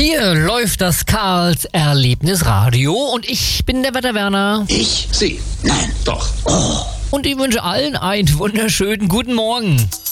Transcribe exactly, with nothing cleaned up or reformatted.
Hier läuft das Karls Erlebnisradio und ich bin der Wetterwerner. Ich? Sie? Nein. Doch. Oh. Und ich wünsche allen einen wunderschönen guten Morgen.